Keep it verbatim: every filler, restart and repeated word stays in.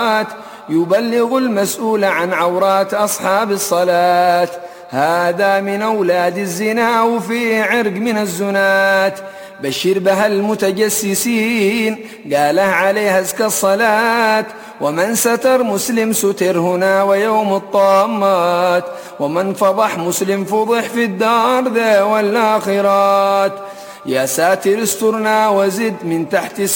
يبلغ المسؤول عن عورات أصحاب الصلاة. هذا من أولاد الزنا وفيه عرق من الزنات. بشر بها المتجسسين قاله عليها ازكى الصلاة. ومن ستر مسلم ستر هنا ويوم الطامات. ومن فضح مسلم فضح في الدار ذا والآخرات. يا ساتر استرنا وزد من تحت